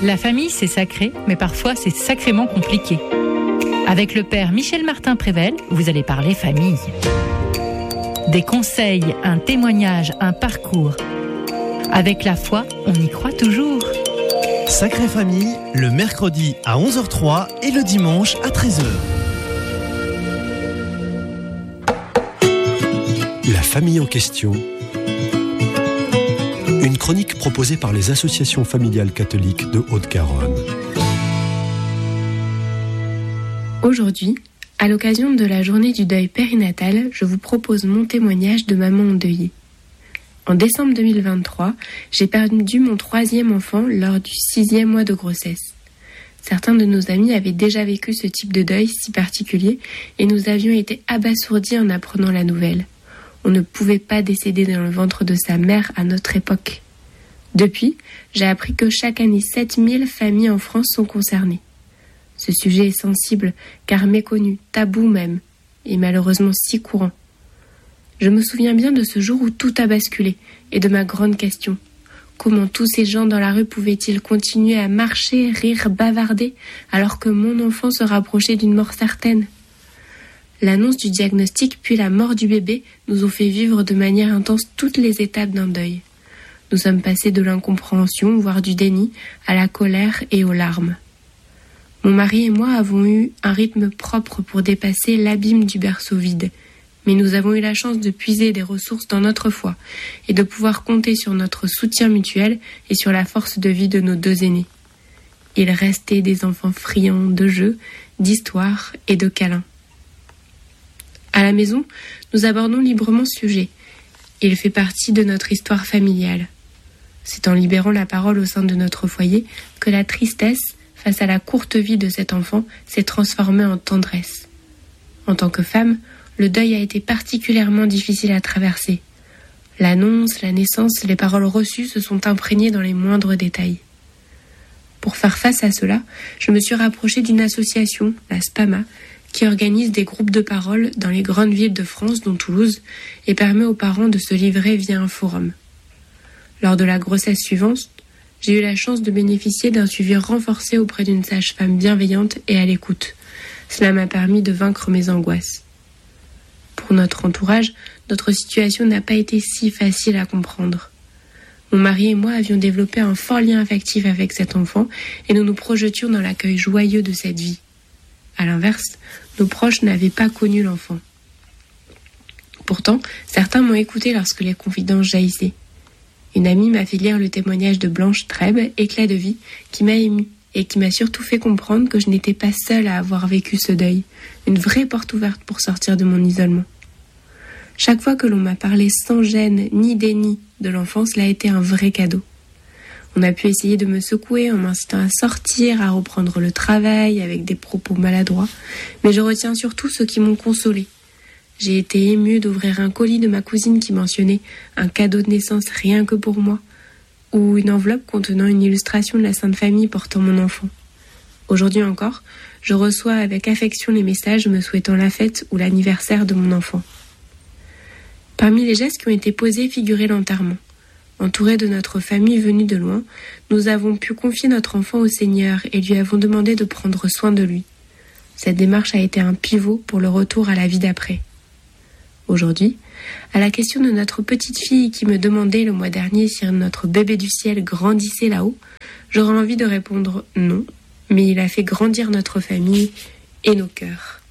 La famille, c'est sacré, mais parfois c'est sacrément compliqué. Avec le père Michel Martin-Prével, vous allez parler famille. Des conseils, un témoignage, un parcours. Avec la foi, on y croit toujours. Sacrée Famille, le mercredi à 11h03 et le dimanche à 13h. La famille en question. Une chronique proposée par les associations familiales catholiques de Haute-Garonne. Aujourd'hui, à l'occasion de la journée du deuil périnatal, je vous propose mon témoignage de maman endeuillée. En décembre 2023, j'ai perdu mon 3e enfant lors du 6e mois de grossesse. Certains de nos amis avaient déjà vécu ce type de deuil si particulier et nous avions été abasourdis en apprenant la nouvelle. On ne pouvait pas décéder dans le ventre de sa mère à notre époque. Depuis, j'ai appris que chaque année 7000 familles en France sont concernées. Ce sujet est sensible, car méconnu, tabou même, et malheureusement si courant. Je me souviens bien de ce jour où tout a basculé, et de ma grande question. Comment tous ces gens dans la rue pouvaient-ils continuer à marcher, rire, bavarder, alors que mon enfant se rapprochait d'une mort certaine ? L'annonce du diagnostic puis la mort du bébé nous ont fait vivre de manière intense toutes les étapes d'un deuil. Nous sommes passés de l'incompréhension, voire du déni, à la colère et aux larmes. Mon mari et moi avons eu un rythme propre pour dépasser l'abîme du berceau vide, mais nous avons eu la chance de puiser des ressources dans notre foi et de pouvoir compter sur notre soutien mutuel et sur la force de vie de nos 2 aînés. Ils restaient des enfants friands de jeux, d'histoires et de câlins. À la maison, nous abordons librement ce sujet. Il fait partie de notre histoire familiale. C'est en libérant la parole au sein de notre foyer que la tristesse, face à la courte vie de cet enfant, s'est transformée en tendresse. En tant que femme, le deuil a été particulièrement difficile à traverser. L'annonce, la naissance, les paroles reçues se sont imprégnées dans les moindres détails. Pour faire face à cela, je me suis rapprochée d'une association, la SPAMA, qui organise des groupes de parole dans les grandes villes de France, dont Toulouse, et permet aux parents de se livrer via un forum. Lors de la grossesse suivante, j'ai eu la chance de bénéficier d'un suivi renforcé auprès d'une sage-femme bienveillante et à l'écoute. Cela m'a permis de vaincre mes angoisses. Pour notre entourage, notre situation n'a pas été si facile à comprendre. Mon mari et moi avions développé un fort lien affectif avec cet enfant et nous nous projetions dans l'accueil joyeux de cette vie. À l'inverse, nos proches n'avaient pas connu l'enfant. Pourtant, certains m'ont écouté lorsque les confidences jaillissaient. Une amie m'a fait lire le témoignage de Blanche Trèbe, Éclat de vie, qui m'a émue et qui m'a surtout fait comprendre que je n'étais pas seule à avoir vécu ce deuil, une vraie porte ouverte pour sortir de mon isolement. Chaque fois que l'on m'a parlé sans gêne ni déni de l'enfant, cela a été un vrai cadeau. On a pu essayer de me secouer en m'incitant à sortir, à reprendre le travail avec des propos maladroits, mais je retiens surtout ceux qui m'ont consolée. J'ai été émue d'ouvrir un colis de ma cousine qui mentionnait un cadeau de naissance rien que pour moi, ou une enveloppe contenant une illustration de la Sainte Famille portant mon enfant. Aujourd'hui encore, je reçois avec affection les messages me souhaitant la fête ou l'anniversaire de mon enfant. Parmi les gestes qui ont été posés figurait l'enterrement. Entourés de notre famille venue de loin, nous avons pu confier notre enfant au Seigneur et lui avons demandé de prendre soin de lui. Cette démarche a été un pivot pour le retour à la vie d'après. Aujourd'hui, à la question de notre petite fille qui me demandait le mois dernier si notre bébé du ciel grandissait là-haut, j'aurais envie de répondre non, mais il a fait grandir notre famille et nos cœurs.